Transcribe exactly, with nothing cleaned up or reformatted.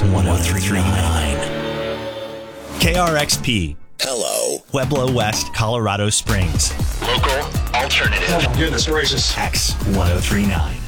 one oh three point nine. K R X P. Hello. Pueblo West, Colorado Springs. Local alternative. Oh, goodness gracious. X one oh three point nine.